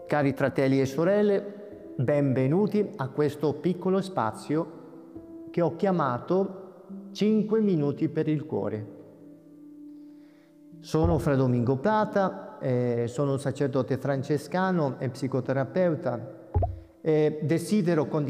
Cari fratelli e sorelle, benvenuti a questo piccolo spazio che ho chiamato 5 minuti per il cuore. Sono Fra Domingo Plata, sono un sacerdote francescano e psicoterapeuta e desidero condividere